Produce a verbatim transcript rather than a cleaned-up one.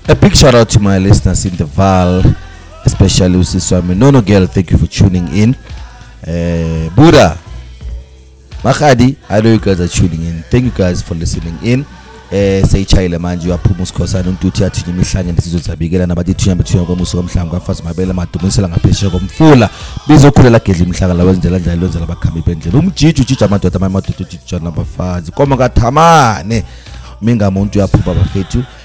A big shout out to my listeners in the Val, especially Usiswami Nono Girl. Thank you for tuning in. Uh, Buddha, Makadi, I know you guys are tuning in. Thank you guys for listening in. Eh say chayile manje uyaphuma usikhosana untuthi athi imihlanga nesizozabikela nabathi thunya bethunya komuso komhlanga kwafazi mabele madumisela ngaphesheya komfula bizokhulela gedla imhlanga lawo endlela njalo lonzela bakhambi bendlela umjiji ujija amadoda amadoda ujija nabafazi koma kathamane minga umuntu uyaphupha bafethu